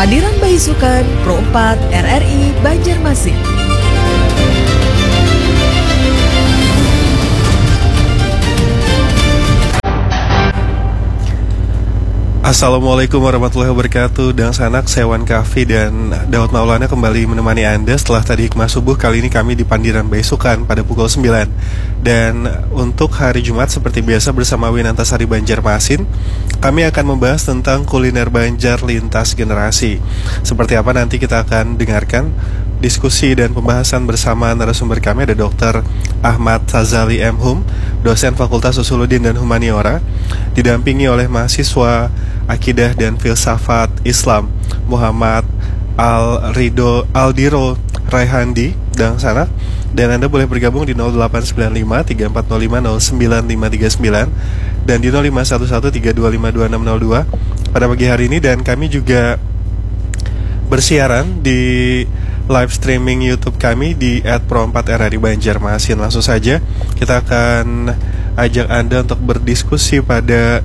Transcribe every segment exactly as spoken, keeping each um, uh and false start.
Padiran Baisukan Pro empat R R I Banjarmasin. Assalamualaikum warahmatullahi wabarakatuh. Dan sanak Sewan Kafi dan Daud Maulana kembali menemani Anda setelah tadi hikmah subuh. Kali ini kami di Pandiran Baisukan pada pukul sembilan. Dan untuk hari Jumat seperti biasa bersama Winantasari Banjarmasin, kami akan membahas tentang kuliner Banjar lintas generasi. Seperti apa nanti kita akan dengarkan diskusi dan pembahasan bersama narasumber kami. Ada Dokter Ahmad Sazali M Hum, dosen Fakultas Usuluddin dan Humaniora, didampingi oleh mahasiswa Akidah dan Filsafat Islam Muhammad Al-Rido Aldiro Raihandi dan sana. Dan Anda boleh bergabung di nol delapan sembilan lima tiga empat nol lima nol sembilan lima tiga sembilan dan di nol lima satu satu tiga dua lima dua enam nol dua pada pagi hari ini. Dan kami juga bersiaran di live streaming YouTube kami di et pro empat R R I Banjarmasin. Langsung saja kita akan ajak Anda untuk berdiskusi pada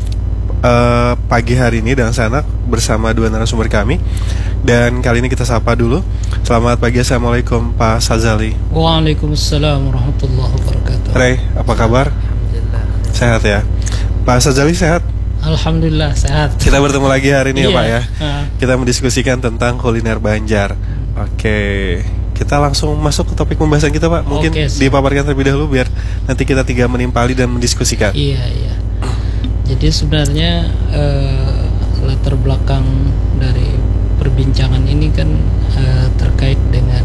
uh, pagi hari ini dan sana bersama dua narasumber kami. Dan kali ini kita sapa dulu. Selamat pagi, assalamualaikum Pak Sazali. Waalaikumsalam warahmatullahi wabarakatuh. Ray, apa kabar? Alhamdulillah. Sehat ya? Pak Sazali sehat? Alhamdulillah sehat. Kita bertemu lagi hari ini ya Iya. Pak ya. uh. Kita mendiskusikan tentang kuliner Banjar. Oke, kita langsung masuk ke topik pembahasan kita Pak. Mungkin Oke, dipaparkan terlebih dahulu biar nanti kita tiga menimpali dan mendiskusikan. Iya iya. Jadi sebenarnya uh, latar belakang dari perbincangan ini kan uh, terkait dengan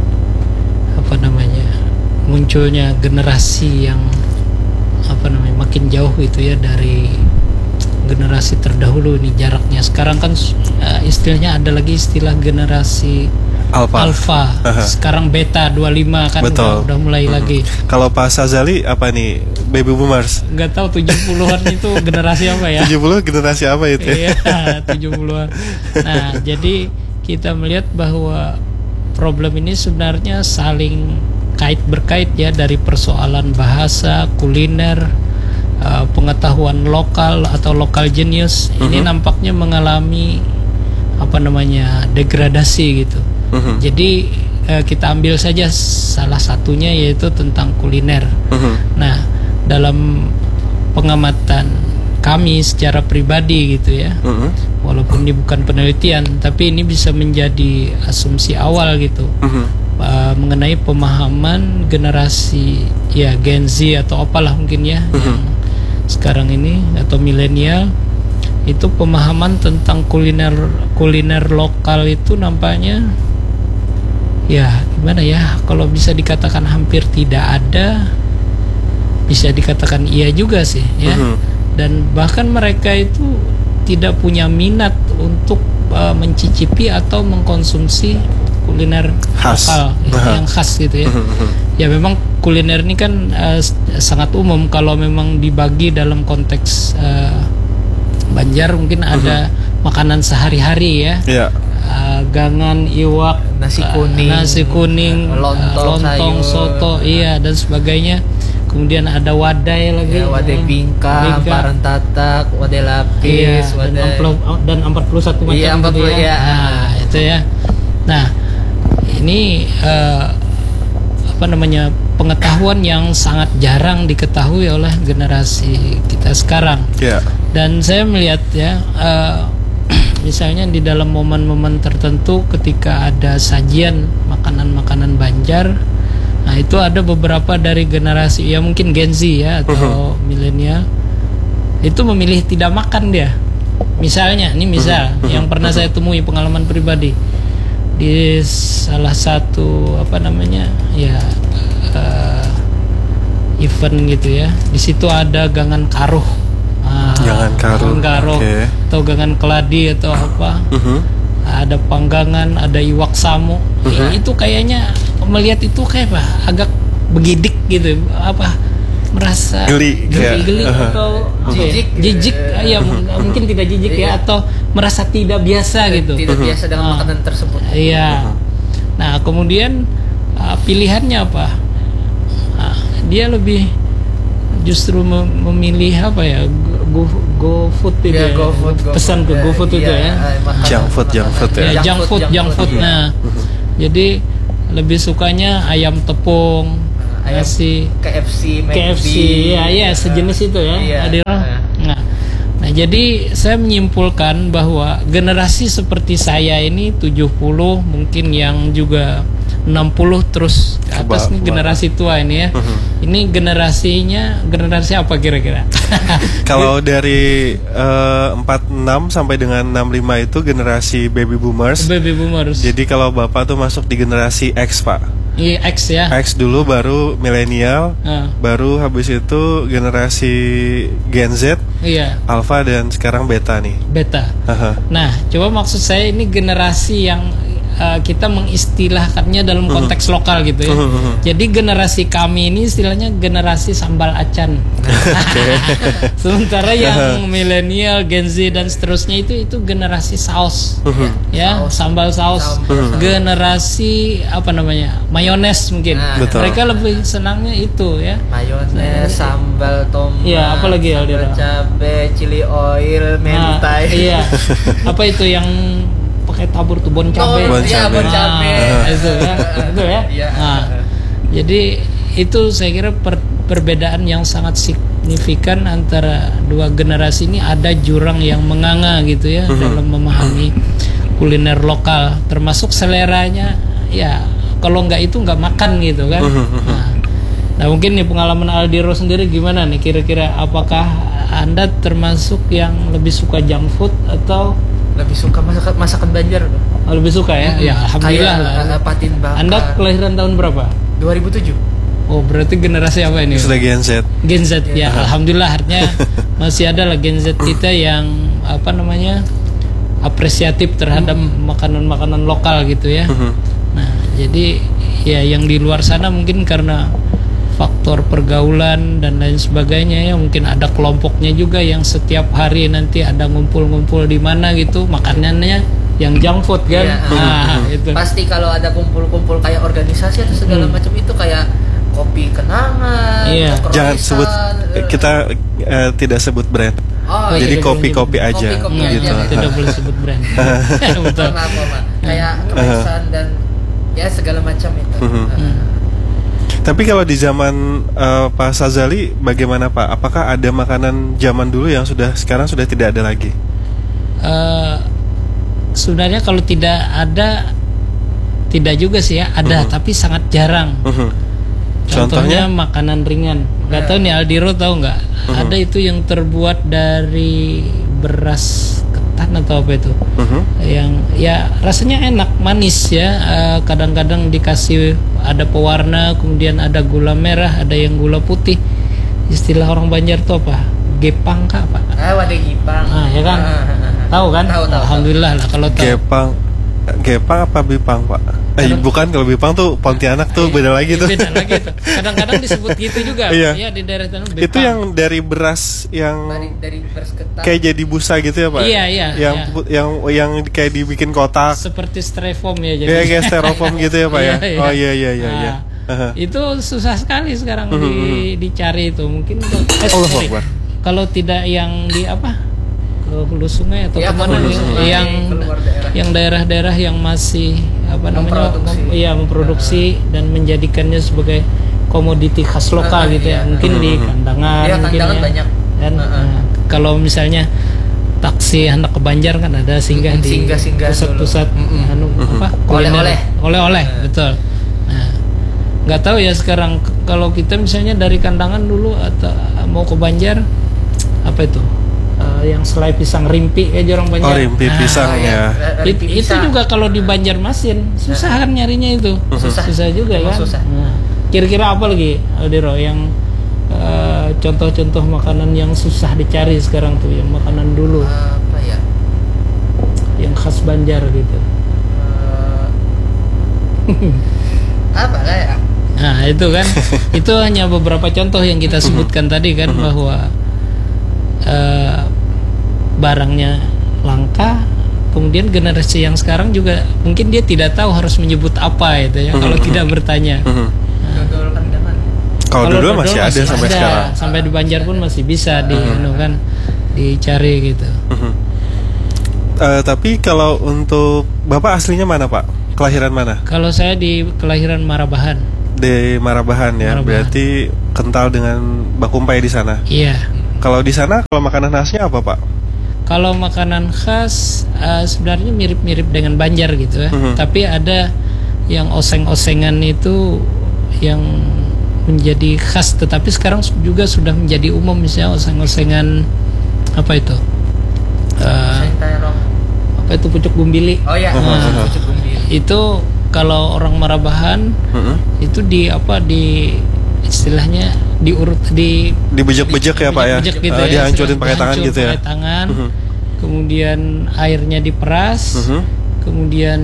apa namanya munculnya generasi yang apa namanya makin jauh itu ya dari generasi terdahulu. Ini jaraknya sekarang kan uh, istilahnya ada lagi istilah generasi Alpha, Alpha. Sekarang beta dua puluh lima kan udah, udah mulai hmm. lagi. Kalau Pak Sazali apa nih? Baby boomers? Nggak tahu tujuh puluhan itu generasi apa ya? tujuh puluh generasi apa itu? Iya, tujuh puluhan. Nah, jadi kita melihat bahwa problem ini sebenarnya saling kait berkait ya, dari persoalan bahasa, kuliner, uh, pengetahuan lokal atau local genius. Uh-huh. Ini nampaknya mengalami apa namanya degradasi gitu. Uh-huh. Jadi uh, kita ambil saja salah satunya yaitu tentang kuliner. Uh-huh. Nah, dalam pengamatan kami secara pribadi gitu ya, uh-huh. walaupun ini bukan penelitian, tapi ini bisa menjadi asumsi awal gitu, uh-huh. uh, mengenai pemahaman generasi ya Gen Z atau apalah mungkin ya, uh-huh. yang sekarang ini atau milenial. Itu pemahaman tentang kuliner kuliner lokal itu nampaknya ya gimana ya, kalau bisa dikatakan hampir tidak ada, bisa dikatakan iya juga sih ya. Uh-huh. Dan bahkan mereka itu tidak punya minat untuk uh, mencicipi atau mengkonsumsi kuliner khas. lokal uh-huh. yang khas gitu ya. Uh-huh. Ya memang kuliner ini kan uh, sangat umum. Kalau memang dibagi dalam konteks uh, Banjar mungkin ada uh-huh. makanan sehari-hari ya. Yeah. Uh, gangan, iwak, nasi kuning, uh, nasi kuning, lontong, uh, lontong soto, iya dan sebagainya. Kemudian ada wadai lagi, ya, wadai bingka, amparan tatak, wadai lapis, iya, wadai dan empat puluh satu macam iya, empat puluh, gitu ya. ya. Nah, itu ya. Nah, ini uh, apa namanya pengetahuan yang sangat jarang diketahui oleh generasi kita sekarang. Yeah. Dan saya melihat ya, uh, misalnya di dalam momen-momen tertentu ketika ada sajian makanan-makanan Banjar, nah itu ada beberapa dari generasi ya mungkin Gen Z ya atau uh-huh. milenial itu memilih tidak makan dia. Misalnya, ini misal uh-huh. yang pernah uh-huh. saya temui pengalaman pribadi di salah satu apa namanya ya uh, event gitu ya. Di situ ada gangan karuh. Ah, gangan karuh, gangan karuh okay. atau gangan keladi atau apa. Uh-huh. Ada panggangan, ada iwak samu. Uh-huh. Itu kayaknya melihat itu kayak apa? Agak begidik gitu, apa? Merasa geli, geli, geli uh-huh. atau jijik, jijik, ya mungkin tidak jijik ya, atau merasa tidak biasa gitu. Tidak uh-huh. biasa dengan uh, makanan tersebut. Iya. Uh-huh. Nah kemudian uh, pilihannya apa? Uh, dia lebih justru memilih apa ya? Gu- GoFood itu Ya, ya. GoFood, GoFood. Pesan ke Ya, GoFood itu iya, ya. eh, makanan- Junk food, junk food ya. Ya, junk food, junk food. iya. Nah, jadi lebih sukanya ayam tepung, Ayam nasi K F C, K F C, ya, ya sejenis itu ya. Iya. Adira. Iya. Nah, nah, jadi saya menyimpulkan bahwa generasi seperti saya ini tujuh puluh mungkin yang juga enam puluh terus ke atas Keba- nih keba- generasi tua ini ya. Ini generasinya generasi apa kira-kira? Kalau dari eh, empat puluh enam sampai dengan enam puluh lima itu generasi baby boomers. Baby boomers. Jadi kalau Bapak tuh masuk di generasi X, Pak. Iya, X ya. X dulu baru milenial, Ah, baru habis itu generasi Gen Z, iya, Alpha dan sekarang Beta nih. beta. Haha. Nah, coba maksud saya ini generasi yang uh, kita mengistilahkannya dalam konteks lokal gitu ya. Jadi generasi kami ini istilahnya generasi sambal acan. Sementara yang milenial, Gen Z dan seterusnya itu itu generasi saus. Ya, Saus. sambal saus. Sambal. Generasi apa namanya? Mayones mungkin. Nah, Betul. Mereka lebih senangnya itu ya. Mayones, sambal tomat, Iya, apa lagi, sambal Aldira? cabe, chili oil, Nah, mentai. iya. Apa itu yang pakai tabur tuh bon cabe? Oh, Bon iya, cabe. bon cabe. Nah, itu ya. Itu ya. Iya. Nah, jadi itu saya kira per- perbedaan yang sangat signifikan antara dua generasi ini. Ada jurang yang menganga gitu ya dalam memahami kuliner lokal, termasuk seleranya ya kalau nggak itu nggak makan gitu kan. Nah, nah mungkin nih pengalaman Aldiro sendiri gimana nih kira-kira, apakah Anda termasuk yang lebih suka junk food atau Lebih suka masakan masakan Banjar. oh, lebih suka ya? Ya alhamdulillah Kayak lah. uh, patin bakar. Anda kelahiran tahun berapa? dua ribu tujuh. Oh berarti generasi apa ini? Sudah Gen Z. Gen Z ya, alhamdulillah artinya masih ada lah Gen Z kita yang apa namanya apresiatif terhadap makanan-makanan lokal gitu ya. Nah jadi ya yang di luar sana mungkin karena faktor pergaulan dan lain sebagainya ya, mungkin ada kelompoknya juga yang setiap hari nanti ada ngumpul-ngumpul di mana gitu makanannya yang junk food kan. Iya. Nah itu. Pasti kalau ada kumpul-kumpul kayak organisasi atau segala macam itu kayak kopi kenangan, Iya. kroisan, Jangan sebut eh, kita eh, tidak sebut brand. Oh, Jadi iya. kopi-kopi aja Kopi-kopi Nah, gitu. aja. tidak boleh sebut brand. Betul. Maaf, maaf, maaf. Kayak kroisan dan ya segala macam itu. Mhm. Hmm. Tapi kalau di zaman eh, Pak Sazali bagaimana Pak? Apakah ada makanan zaman dulu yang sudah sekarang sudah tidak ada lagi? Eh, sebenarnya kalau tidak ada, tidak juga sih ya, ada tapi sangat jarang. Mhm. Contohnya Contohnya? makanan ringan. Gak tahu nih Aldiro tahu nggak? Ada itu yang terbuat dari beras ketan atau apa itu? Mhm. Yang ya rasanya enak, manis ya. Eh, kadang-kadang dikasih ada pewarna, kemudian ada gula merah, ada yang gula putih. Istilah orang Banjar tuh apa? Gepang kah apa? Ah, wadah gipang. Ah, ya kan? Ah, ah, ah. Tahu kan? Tahu, tahu, Alhamdulillah lah kalau tahu. Gepang, Gepang apa Bipang Pak? Eh bukan, kalau Bipang tuh Pontianak tuh beda lagi tuh. Beda lagi tuh. Kadang-kadang disebut gitu juga. Iya. Iya di daerah sana. Itu Bepang. yang dari beras yang Dari dari beras ketan. kayak jadi busa gitu ya Pak? Iya, iya, Yang iya. pu- yang yang kayak dibikin kotak. seperti styrofoam ya jadi. Kayak kayak styrofoam gitu ya Pak ya? Iya, iya. Oh iya iya iya Nah, iya. Aha. itu susah sekali sekarang di, dicari itu mungkin eh, Allahu sorry. Akbar. Kalau tidak yang di apa ke hulu sungai atau Ya, ke kemana hulu ya, sungai, yang keluar daerah. yang daerah-daerah yang masih apa namanya Memproduksi. mem- iya memproduksi dan menjadikannya sebagai komoditi khas lokal Ah, gitu iya. ya mungkin di kandangan Iya, mungkin kandangan ya. banyak. Dan Ah, ah. nah, kalau misalnya taksi hendak ke Banjar kan ada singgah Mm-mm, di singgah-singgah pusat-pusat dulu. Mm-mm. anu apa Oleh-oleh. oleh-oleh betul. Nah nggak tahu ya sekarang k- kalau kita misalnya dari kandangan dulu atau mau ke Banjar apa itu Eh, yang selai pisang rimpi ya orang Banjar. Oh rimpi Nah, pisang ya. It- itu juga kalau di Banjarmasin susah kan nyarinya itu Susah. juga Emang kan. susah. Nah, kira-kira apa lagi Aldiro yang eh, contoh-contoh makanan yang susah dicari sekarang tuh yang makanan dulu Apa ya? yang khas Banjar gitu. Eh, apa lah ya? Nah itu kan itu hanya beberapa contoh yang kita sebutkan tadi kan bahwa eh, barangnya langka, kemudian generasi yang sekarang juga mungkin dia tidak tahu harus menyebut apa itu ya kalau tidak bertanya. Mhm. Dodol kandangan. Kalau dulu dodol masih ada sampai sekarang. sampai di Banjar pun masih bisa di anu kan. dicari gitu. Mhm. Uh, tapi kalau untuk Bapak aslinya mana Pak? Kelahiran mana? Kalau saya di kelahiran Marabahan. Di Marabahan ya, Marabahan. berarti kental dengan bakumpai di sana. Iya. Kalau di sana kalau makanan khasnya apa Pak? Kalau makanan khas uh, sebenarnya mirip-mirip dengan Banjar gitu ya. Mhm. Tapi ada yang oseng-osengan itu yang menjadi khas, tetapi sekarang juga sudah menjadi umum, misalnya oseng-osengan apa itu? Uh, Oseng terong. apa itu pucuk bumbili. Oh ya, Nah. pucuk bumbili. Itu kalau orang Marabahan Mhm. itu di apa di istilahnya diurut di Dibejek-bejek ya Pak ya? bejek gitu Uh, ya, dihancurin pakai tangan dihancur gitu ya? pakai tangan. Mhm. Kemudian airnya diperas. Mhm. Kemudian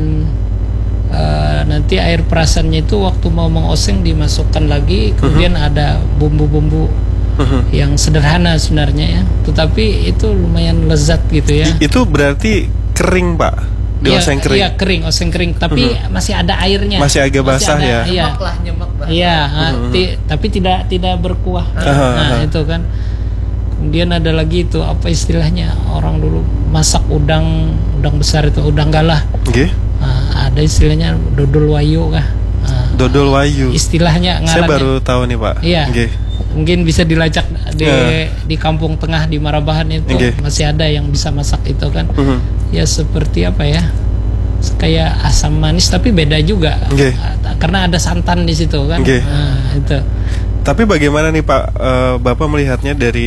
uh, nanti air perasannya itu waktu mau mengoseng dimasukkan lagi. Kemudian ada bumbu-bumbu Mhm. yang sederhana sebenarnya ya, tetapi itu lumayan lezat gitu ya. I- Itu berarti kering Pak? Dioseng Iya, kering? iya kering, oseng kering, tapi masih ada airnya. Masih agak basah ada, ya? Iya. Nyemek lah, nyemek bahasa. Iya, ah, ti- tapi tidak tidak berkuah. Aha, Nah, aha. itu kan. Kemudian ada lagi itu apa istilahnya, orang dulu masak udang, udang besar itu, udang galah. Nggih. Nah, ada istilahnya dodol wayu kah? Nah, Dodol wayu. istilahnya Saya ngarannya. baru tahu nih Pak. Iya. Nggih. Mungkin bisa dilacak di Ya. di kampung tengah di Marabahan itu Oke. masih ada yang bisa masak itu kan. Mhm. Ya seperti apa ya? Kayak asam manis tapi beda juga. Oke. Karena ada santan di situ kan. Oke. Nah, itu. Tapi bagaimana nih Pak, eh, Bapak melihatnya dari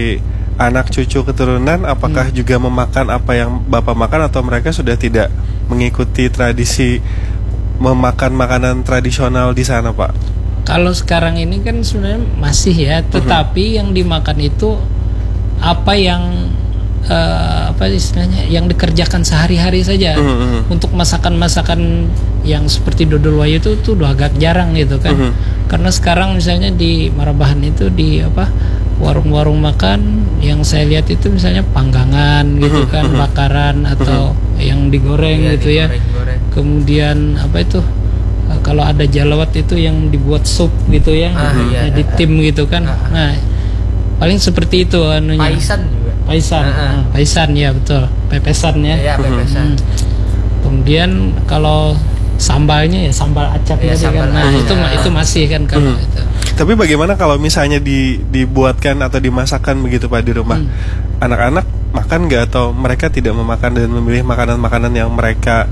anak cucu keturunan, apakah Hmm. juga memakan apa yang Bapak makan atau mereka sudah tidak mengikuti tradisi memakan makanan tradisional di sana Pak? Kalau sekarang ini kan sebenarnya masih ya, tetapi yang dimakan itu apa yang eh, apa istilahnya yang dikerjakan sehari-hari saja. Mhm, mhm. Untuk masakan-masakan yang seperti dodol wayu itu tuh udah agak jarang gitu kan. Mhm. Karena sekarang misalnya di Marabahan itu di apa warung-warung makan yang saya lihat itu misalnya panggangan gitu kan, bakaran atau yang digoreng Iya, gitu ya. digoreng-goreng. Kemudian apa itu? Uh, kalau ada jalawat itu yang dibuat sup gitu ya, Ah, iya. di tim gitu kan. Ah, ah. Nah, paling seperti itu anunya. Paisan juga. Paisan, Ah, ah. ah, paisan ya betul, pepesan ya. Iya, pepesan. Hmm. Kemudian kalau sambalnya ya sambal acak Iya, tadi sambal kan. Nah, acak. itu ma- itu masih kan kalau Hmm. itu. Tapi bagaimana kalau misalnya di, dibuatkan atau dimasakkan begitu Pak di rumah? Hmm. Anak-anak makan nggak atau mereka tidak memakan dan memilih makanan-makanan yang mereka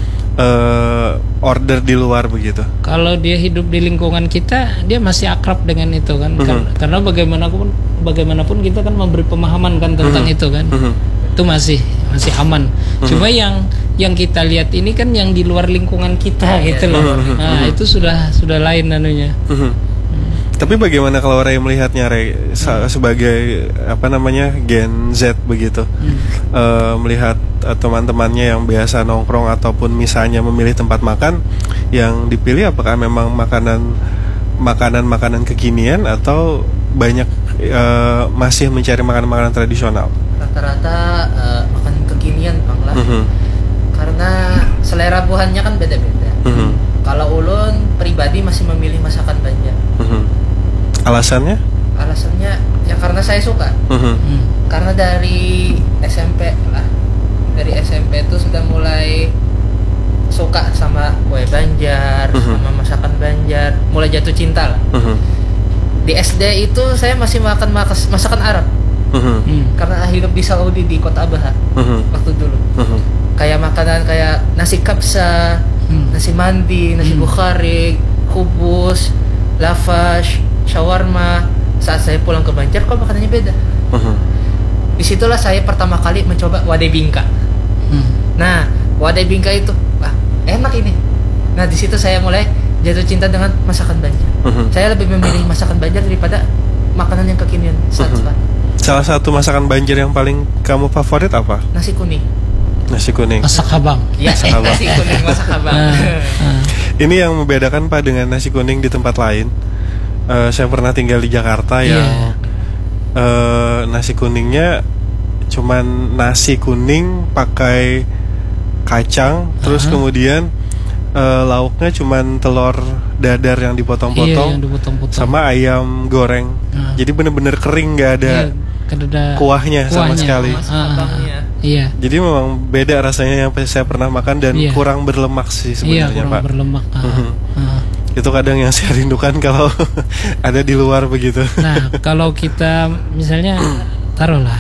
eh, order di luar begitu? Kalau dia hidup di lingkungan kita, dia masih akrab dengan itu kan. Mhm. Kar- Karena bagaimanapun bagaimanapun kita kan memberi pemahaman kan tentang Mhm. itu kan. Mhm. Itu masih masih aman. Cuma yang yang kita lihat ini kan yang di luar lingkungan kita gitu loh. Mhm. Nah, itu sudah sudah lain anunya. Mhm. Tapi bagaimana kalau Ray melihatnya Ray sa- sebagai apa namanya Gen Z begitu, Eh, melihat eh, teman-temannya yang biasa nongkrong ataupun misalnya memilih tempat makan yang dipilih apakah memang makanan makanan-makanan kekinian atau banyak eh, masih mencari makanan-makanan tradisional? Rata-rata eh, makan kekinian Bang lah. Mhm. Karena selera buahannya kan beda-beda. Mhm. Kalau ulun pribadi masih memilih masakan Banjar. Mhm. Alasannya? Alasannya ya karena saya suka. Mhm. Hmm. Karena dari S M P lah, dari S M P itu sudah mulai suka sama kue Banjar, Mhm. sama masakan Banjar, mulai jatuh cinta lah. Mhm. Di S D itu saya masih makan makas- masakan Arab Mhm. Hmm. karena hidup di Saudi di kota Abha Mhm. waktu dulu. Mhm. Kayak makanan kayak nasi kapsa, Hmm. nasi mandi, nasi Hmm. bukhari, kubus, lavash, shawarma. Saat saya pulang ke Banjar kok makanannya beda. Mhm. Disitulah saya pertama kali mencoba wadai bingka. Hmm. Nah, wadai bingka itu, wah enak ini. Nah, di situ saya mulai jatuh cinta dengan masakan Banjar. Mhm. Saya lebih memilih masakan Banjar daripada makanan yang kekinian saat Mhm. sekarang. Salah satu masakan Banjar yang paling kamu favorit apa? Nasi kuning. Nasi kuning. Masak habang. Ya, Masak abang. nasi kuning masak abang. Ah, ah. Ini yang membedakan Pak dengan nasi kuning di tempat lain. Eh, saya pernah tinggal di Jakarta Iya. yang eh, nasi kuningnya cuman nasi kuning pakai kacang, terus Aha. kemudian eh, lauknya cuman telur dadar yang Iya, dipotong-potong yang dipotong-potong. sama ayam goreng. Ah. Jadi bener-bener kering, nggak ada Iya, Kada kuahnya, sama sekali. Mas Ah, abangnya. Iya. Jadi memang beda rasanya yang saya pernah makan dan Iya. kurang berlemak sih Iya, sebenarnya, kurang Pak. berlemak. Ah, Mhm. ah. Itu kadang yang saya rindukan kalau ada di luar begitu. Nah, kalau kita misalnya taruhlah